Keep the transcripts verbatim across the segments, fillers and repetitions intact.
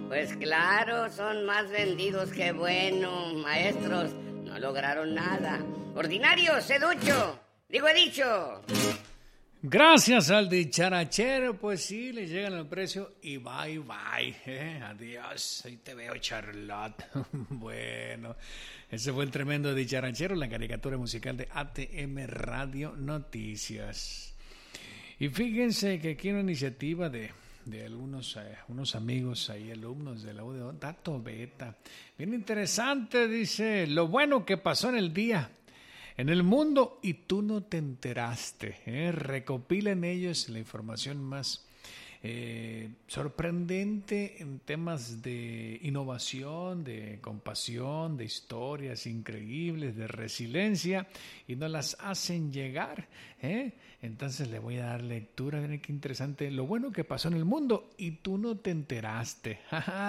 Pues claro, son más vendidos que buenos. Maestros, no lograron nada. Ordinario, seducho. Digo, he dicho. Gracias al dicharachero, pues sí, le llegan al precio y bye bye. Eh, adiós, ahí te veo, Charlotte. Bueno, ese fue el tremendo dicharachero, la caricatura musical de A T M Radio Noticias. Y fíjense que aquí una iniciativa de, de algunos eh, unos amigos ahí, alumnos de la U D O, Dato Beta. Bien interesante, dice, lo bueno que pasó en el día. En el mundo y tú no te enteraste. ¿eh? Recopilen ellos la información más eh, sorprendente en temas de innovación, de compasión, de historias increíbles, de resiliencia y nos las hacen llegar. ¿eh? Entonces le voy a dar lectura. Miren qué interesante. Lo bueno que pasó en el mundo y tú no te enteraste.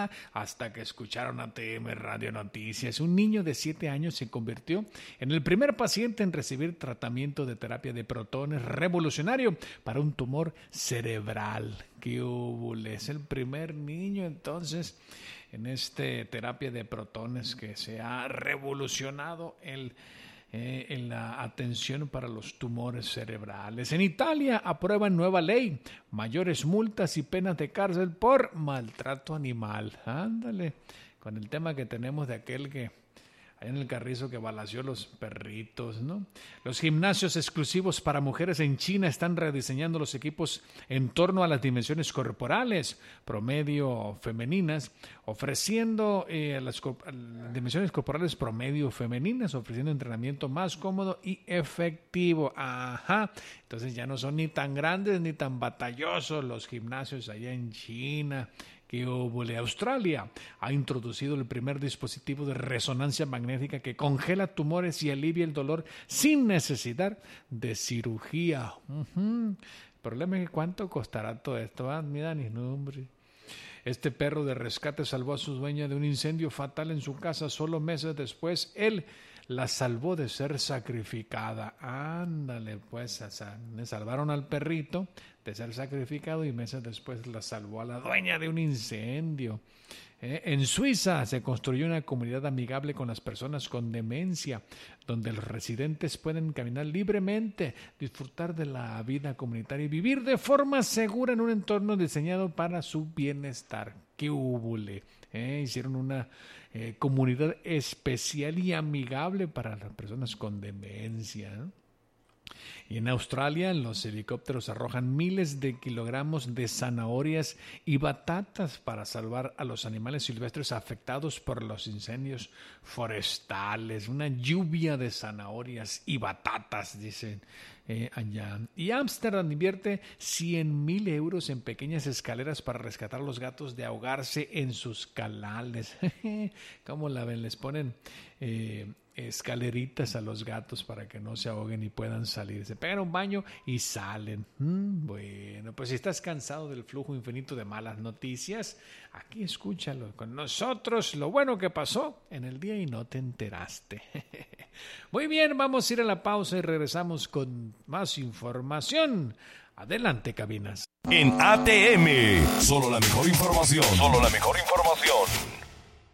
Hasta que escucharon A T M Radio Noticias. Un niño de siete años se convirtió en el primer paciente en recibir tratamiento de terapia de protones revolucionario para un tumor cerebral. ¡Qué húbole! Es el primer niño entonces en esta terapia de protones que se ha revolucionado el Eh, en la atención para los tumores cerebrales. En Italia aprueban nueva ley, mayores multas y penas de cárcel por maltrato animal. Ándale, con el tema que tenemos de aquel que allá en el Carrizo que balació los perritos, ¿no? Los gimnasios exclusivos para mujeres en China están rediseñando los equipos en torno a las dimensiones corporales promedio femeninas, ofreciendo eh, las, las dimensiones corporales promedio femeninas, ofreciendo entrenamiento más cómodo y efectivo. Ajá, entonces ya no son ni tan grandes ni tan batallosos los gimnasios allá en China. Que Australia ha introducido el primer dispositivo de resonancia magnética que congela tumores y alivia el dolor sin necesidad de cirugía. Uh-huh. El problema es que cuánto costará todo esto. Ah, mira ni nombre. Este perro de rescate salvó a su dueña de un incendio fatal en su casa. Solo meses después, él la salvó de ser sacrificada. Ándale, pues, o sea, le salvaron al perrito de ser sacrificado y meses después la salvó a la dueña de un incendio. Eh, en Suiza se construyó una comunidad amigable con las personas con demencia, donde los residentes pueden caminar libremente, disfrutar de la vida comunitaria y vivir de forma segura en un entorno diseñado para su bienestar. ¡Qué húbole! Eh, hicieron una eh, comunidad especial y amigable para las personas con demencia, ¿no? Y en Australia los helicópteros arrojan miles de kilogramos de zanahorias y batatas para salvar a los animales silvestres afectados por los incendios forestales. Una lluvia de zanahorias y batatas, dicen eh, allá. Y Ámsterdam invierte cien mil euros en pequeñas escaleras para rescatar a los gatos de ahogarse en sus canales. ¿Cómo la ven? Les ponen Eh, escaleritas a los gatos para que no se ahoguen y puedan salir. Se pegan un baño y salen. Mm, bueno, pues si estás cansado del flujo infinito de malas noticias, aquí escúchalo con nosotros, lo bueno que pasó en el día y no te enteraste. Muy bien, vamos a ir a la pausa y regresamos con más información. Adelante, cabinas. En A T M, solo la mejor información. Solo la mejor información.